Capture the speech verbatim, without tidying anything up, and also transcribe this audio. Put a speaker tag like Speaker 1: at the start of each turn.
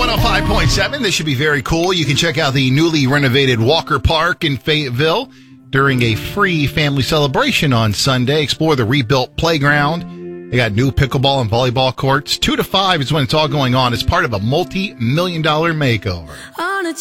Speaker 1: one oh five point seven. This should be very cool. You can check out the newly renovated Walker Park in Fayetteville during a free family celebration on Sunday. Explore the rebuilt playground. They got new pickleball and volleyball courts. Two to five is when it's all going on. It's part of a multi-million dollar makeover.